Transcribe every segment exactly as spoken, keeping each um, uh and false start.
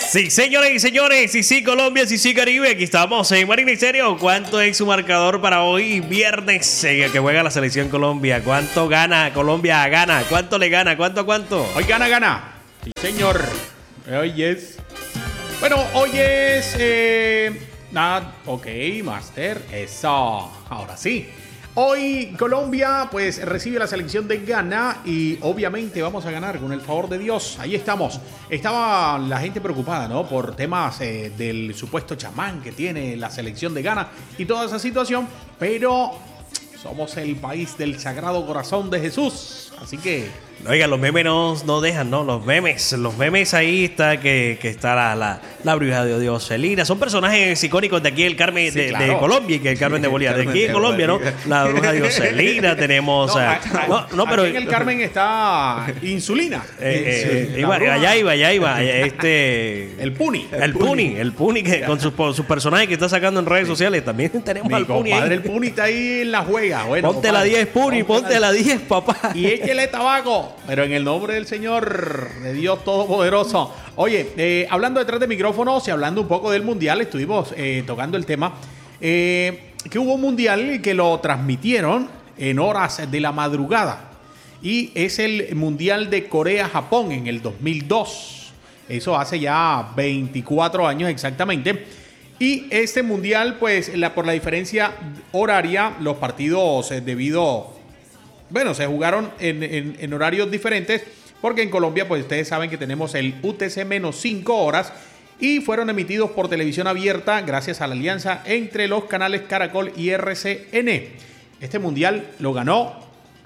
Sí, señores y señores, sí, sí, Colombia, sí, sí, Caribe. Aquí estamos en Marina y Serio. ¿Cuánto es su marcador para hoy, viernes, en el que juega la selección Colombia? ¿Cuánto gana Colombia? Gana. ¿Cuánto le gana? ¿Cuánto, cuánto? Hoy gana, gana. Sí, señor. Hoy es. Bueno, hoy es. Eh, nada. Ok, Master. Eso. Ahora sí. Hoy Colombia pues recibe la selección de Ghana y obviamente vamos a ganar con el favor de Dios. Ahí estamos. Estaba la gente preocupada, ¿no? Por temas eh, del supuesto chamán que tiene la selección de Ghana y toda esa situación, pero somos el país del Sagrado Corazón de Jesús. Así que... Oiga, los memes no, no dejan, ¿no? Los memes, los memes ahí está que, que está la, la, la bruja de Dioselina. Son personajes icónicos de aquí el Carmen Sí, de, claro. de Colombia y que el Carmen de Bolívar. De aquí de Colombia, ¿no? La bruja de Dioselina tenemos. No, a- a- no, no, pero. aquí en el Carmen está Insulina. eh, eh, La iba- bruja- allá iba, allá iba. Este. El Puni. El Puni, el Puni que con sus sus personajes que está sacando en redes sociales. También tenemos Mi al Puni ahí. compadre, el Puni está ahí en la juega. Bueno, Ponte la compadre, diez, Puni, ponte la diez, papá. Y échele tabaco. Pero en el nombre del Señor, de Dios Todopoderoso. Oye, eh, hablando detrás de micrófonos y hablando un poco del Mundial, estuvimos eh, tocando el tema. Eh, que hubo un Mundial que lo transmitieron en horas de la madrugada. Y es el Mundial de Corea-Japón en el dos mil dos. Eso hace ya veinticuatro años exactamente. Y este Mundial, pues la, por la diferencia horaria, los partidos eh, debido... Bueno, se jugaron en, en, en horarios diferentes porque en Colombia, pues ustedes saben que tenemos el U T C menos cinco horas y fueron emitidos por televisión abierta gracias a la alianza entre los canales Caracol y R C N. Este mundial lo ganó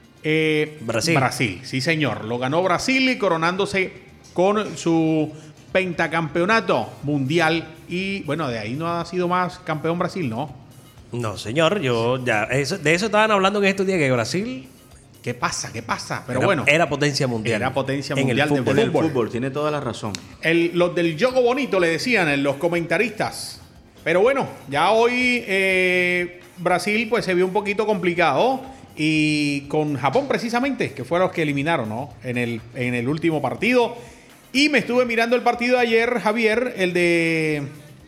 eh, Brasil. Brasil, sí señor. Lo ganó Brasil y coronándose con su pentacampeonato mundial. Y bueno, de ahí no ha sido más campeón Brasil, ¿no? No, señor, yo ya. Eso, de eso estaban hablando en estos días que Brasil. ¿Qué pasa? ¿Qué pasa? Pero era, bueno. Era potencia mundial. Era potencia en mundial el de fútbol. En el fútbol. fútbol, tiene toda la razón. El, los del juego bonito le decían en los comentaristas. Pero bueno, ya hoy eh, Brasil pues se vio un poquito complicado. Y con Japón precisamente, que fueron los que eliminaron, ¿no? En el, en el último partido. Y me estuve mirando el partido de ayer, Javier, el de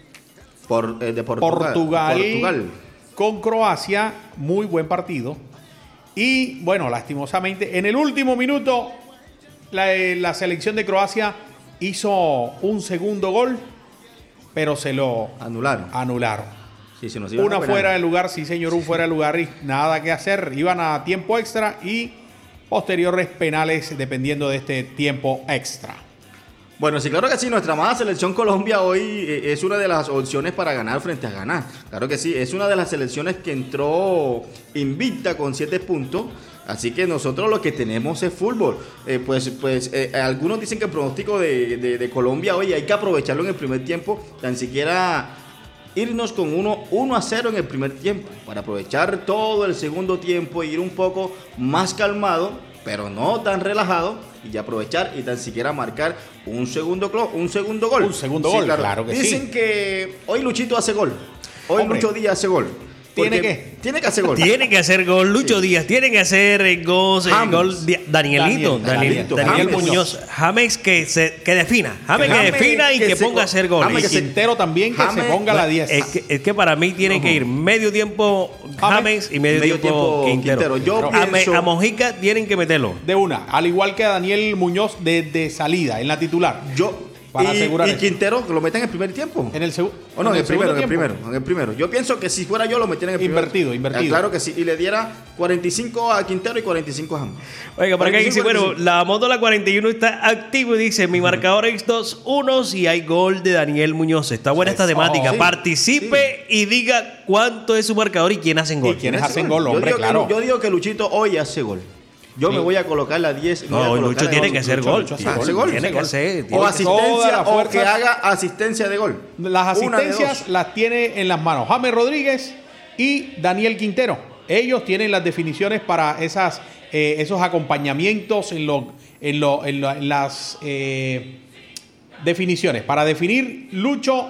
Por, eh, de Portugal. Portugal, Portugal. con Croacia. Muy buen partido. Y bueno, lastimosamente, en el último minuto, la, la selección de Croacia hizo un segundo gol, pero se lo Anularon. anularon. Sí, se nos iban Una a penal. fuera de lugar, sí señor, un fuera de lugar y nada que hacer. Iban a tiempo extra y posteriores penales dependiendo de este tiempo extra. Bueno, sí, claro que sí. Nuestra amada selección Colombia hoy eh, es una de las opciones para ganar frente a Ghana. Claro que sí. Es una de las selecciones que entró invicta con siete puntos. Así que nosotros lo que tenemos es fútbol. Eh, pues pues eh, algunos dicen que el pronóstico de, de, de Colombia hoy hay que aprovecharlo en el primer tiempo. Tan siquiera irnos con uno a cero en el primer tiempo. Para aprovechar todo el segundo tiempo e ir un poco más calmado, pero no tan relajado. Y aprovechar y tan siquiera marcar un segundo, clo- un segundo gol. Un segundo gol, claro que sí. Dicen que hoy Luchito hace gol. Hoy Hombre. Lucho Díaz hace gol. ¿Tiene Porque que? Tiene que hacer gol. Tiene que hacer gol Lucho Sí. Díaz, tiene que hacer el gol, el James. gol de- Danielito, Daniel, Daniel, Danielito, Daniel James. Muñoz, James que se que defina, James que, James defina y que que, se- ponga a hacer goles. James Y que se- Quintero también que James- se ponga la diez. Es que, es que para mí tiene que ir medio tiempo James y medio, Medio tiempo, tiempo Quintero. Quintero. Yo a, Me- pienso- a Mojica tienen que meterlo. De una, al igual que a Daniel Muñoz desde salida, en la titular. Yo Para y, asegurar y eso. Quintero que lo meten en el primer tiempo. En el, segu- O no, en el, primero, segundo en el tiempo. primero, en el primero. Yo pienso que si fuera yo lo metiera en el primero. Invertido, invertido. Ah, claro que sí. Y le diera cuarenta y cinco a Quintero y cuarenta y cinco a James. Oiga, por acá dice, bueno, cuarenta y cinco. la Mótola cuarenta y uno está activo y dice, mi marcador es dos uno y hay gol de Daniel Muñoz. Está buena esta Eso. temática. Sí, Participe y diga cuánto es su marcador y quién hacen gol. Y quiénes Hace hacen gol, Yo hombre, digo que- claro. yo digo que Luchito hoy hace gol. Yo Sí. me voy a colocar la diez. me voy a No, colocar Lucho la tiene gol. que hacer Lucho, gol. Lucho hace Tiene- gol. Hace gol. Tiene que Hace hacer. O tiene que- asistencia Todas las o fuerzas. que haga asistencia de gol. Las Una de asistencias dos. las tiene en las manos James Rodríguez y Daniel Quintero. Ellos tienen las definiciones para esas, eh, esos acompañamientos en, lo, en, lo, en, lo- en las eh, definiciones. Para definir, Lucho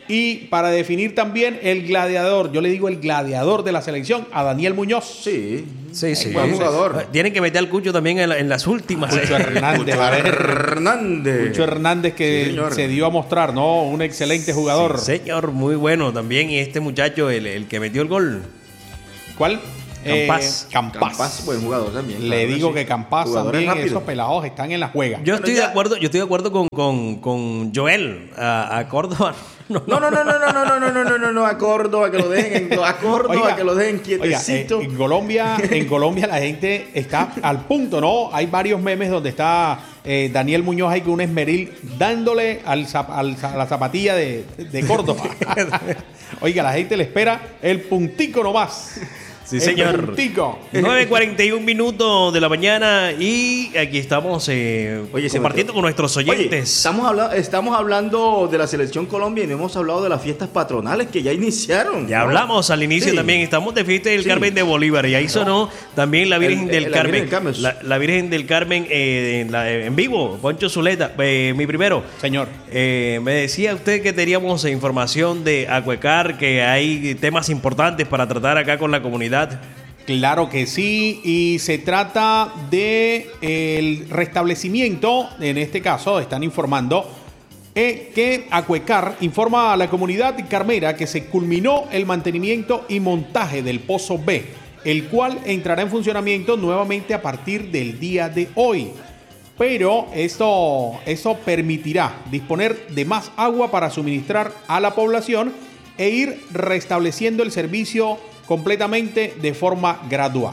Y para definir también el gladiador, yo le digo el gladiador de la selección, a Daniel Muñoz. Sí, Sí, sí. buen jugador. Tienen que meter al Cucho también en, la- en las últimas. Cucho Hernández, a ver. Hernández. Cucho Hernández que Sí, señor. se dio a mostrar, ¿no? Un excelente jugador. Sí, señor, muy bueno también. Y este muchacho, el, el que metió el gol. ¿Cuál? Campas. Eh, Campas. Campas, buen jugador también. Le claro digo sí. que Campas Jugadores también, rápidos. esos pelados están en la juega. Yo Bueno, estoy de ya- acuerdo, yo estoy de acuerdo con, con, con Joel a, a Córdoba. No, No, no, no, no, no, no, no, no, no, no, no, no, a Córdoba, que lo dejen, en- a Córdoba, Oiga, que lo dejen Oiga, quietecito. eh, en Colombia, en Colombia la gente está al punto, ¿no? Hay varios memes donde está eh, Daniel Muñoz ahí con un esmeril dándole al, zap- al za- a la zapatilla de, de Córdoba. Oiga, la gente le espera el puntico nomás. Sí, El señor. puntico. nueve cuarenta y un minutos de la mañana y aquí estamos eh, Oye, se compartiendo metió- con nuestros Oye, oyentes. estamos, habla- estamos hablando de la selección Colombia y no hemos hablado de las fiestas patronales que ya iniciaron. Ya ¿no? hablamos al inicio Sí. también, estamos de fiesta del Sí. Carmen de Bolívar y ahí sonó también la Virgen El- del la Carmen. Virgen del Carmen. La, la Virgen del Carmen eh, en, la- en vivo, Poncho Zuleta, eh, mi primero. Señor. Eh, me decía usted que teníamos información de Acuecar, que hay temas importantes para tratar acá con la comunidad. Claro que sí, y se trata de el restablecimiento, en este caso están informando eh, que Acuecar informa a la comunidad carmera que se culminó el mantenimiento y montaje del Pozo B, el cual entrará en funcionamiento nuevamente a partir del día de hoy. Pero esto, eso permitirá disponer de más agua para suministrar a la población e ir restableciendo el servicio completamente de forma gradual.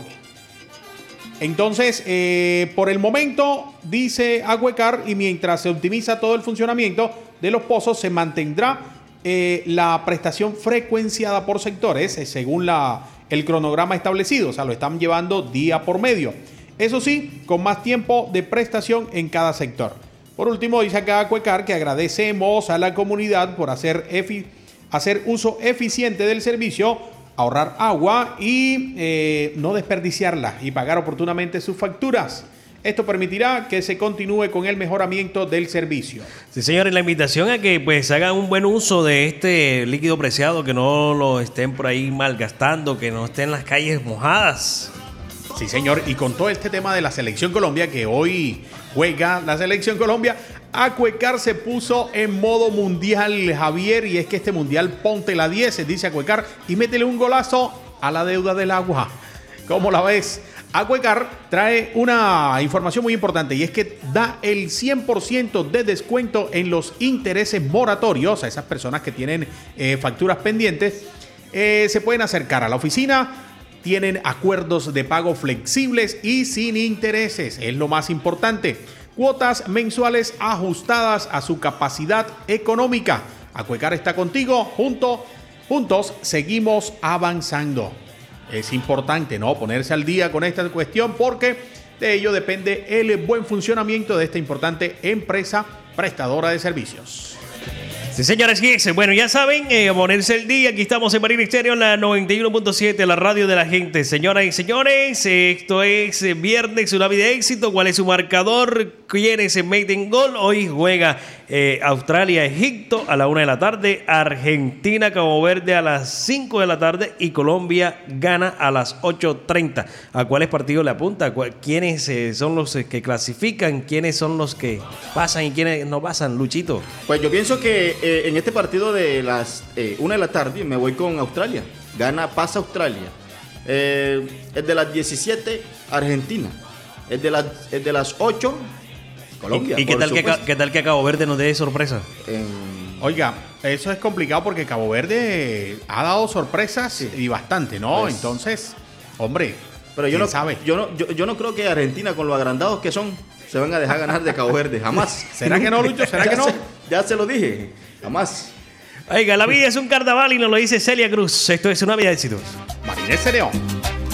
Entonces, eh, por el momento, dice Acuecar, y mientras se optimiza todo el funcionamiento de los pozos, se mantendrá eh, la prestación frecuenciada por sectores, eh, según la, el cronograma establecido. O sea, lo están llevando día por medio. Eso sí, con más tiempo de prestación en cada sector. Por último, dice acá Acuecar que agradecemos a la comunidad por hacer, efi- hacer uso eficiente del servicio, ahorrar agua y eh, no desperdiciarla y pagar oportunamente sus facturas. Esto permitirá que se continúe con el mejoramiento del servicio. Sí, señores, la invitación a que pues hagan un buen uso de este líquido preciado, que no lo estén por ahí malgastando, que no estén las calles mojadas. Sí, señor. Y con todo este tema de la Selección Colombia, que hoy juega la Selección Colombia, Acuecar se puso en modo mundial, Javier, y es que este mundial ponte la diez, dice Acuecar, y métele un golazo a la deuda del agua. ¿Cómo la ves? Acuecar trae una información muy importante y es que da el cien por ciento de descuento en los intereses moratorios a esas personas que tienen eh, facturas pendientes. Eh, se pueden acercar a la oficina. Tienen acuerdos de pago flexibles y sin intereses. Es lo más importante. Cuotas mensuales ajustadas a su capacidad económica. Acuecar está contigo. Junto, juntos seguimos avanzando. Es importante, ¿no?, ponerse al día con esta cuestión porque de ello depende el buen funcionamiento de esta importante empresa prestadora de servicios. Sí, señores, y ese, bueno, ya saben, eh, ponerse el día. Aquí estamos en Marina Exterior, en la noventa y uno punto siete, la radio de la gente. Señoras y señores, esto es eh, viernes, una vida de éxito. ¿Cuál es su marcador? ¿Quiénes se meten gol? Hoy juega eh, Australia-Egipto a la una de la tarde, Argentina-Cabo Verde a las cinco de la tarde y Colombia gana a las ocho treinta. ¿A cuáles partidos le apunta? ¿Quiénes eh, son los eh, que clasifican? ¿Quiénes son los que pasan y quiénes no pasan, Luchito? Pues yo pienso que eh, en este partido de las eh, una de la tarde me voy con Australia. Gana, pasa Australia. Eh, el de las diecisiete, Argentina. El de las, el de las ocho, Colombia. ¿Y, y qué, por tal que, supuesto. qué tal que a Cabo Verde nos dé sorpresa? En- Oiga, eso es complicado porque Cabo Verde ha dado sorpresas Sí. y bastante, ¿no? Pues- Entonces, hombre, Pero yo ¿quién no, sabe? yo, no, yo, yo no creo que Argentina, con lo agrandados que son, se van a dejar ganar de Cabo Verde. Jamás. ¿Será que no, Lucho? ¿Será Ya que no? se- ya se lo dije. Jamás. Oiga, la vida es un carnaval y nos lo dice Celia Cruz. Esto es una vida de éxitos. Marinés Cereón.